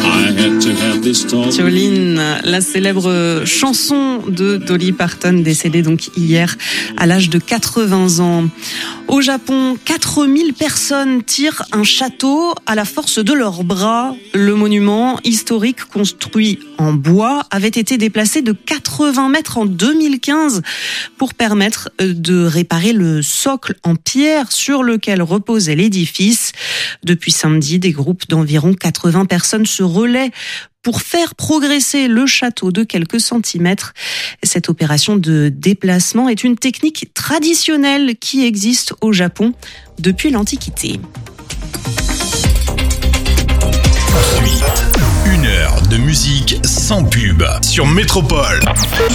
Jolene, la célèbre chanson de Dolly Parton, décédée donc hier à l'âge de 80 ans. Au Japon, 4000 personnes tirent un château à la force de leurs bras. Le monument historique construit en bois avait été déplacé de 80 mètres en 2015 pour permettre de réparer le socle en pierre sur lequel reposait l'édifice. Depuis samedi, des groupes d'environ 80 personnes se relaient pour faire progresser le château de quelques centimètres. Cette opération de déplacement est une technique traditionnelle qui existe au Japon depuis l'Antiquité. Ensuite, 1 heure de musique sans pub sur Métropole.